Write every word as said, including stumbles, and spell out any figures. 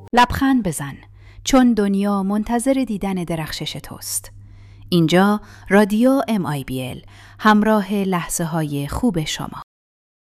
لبخند بزن، چون دنیا منتظر دیدن درخشش توست. اینجا رادیو ام آی بی ال، همراه لحظه های خوب شما.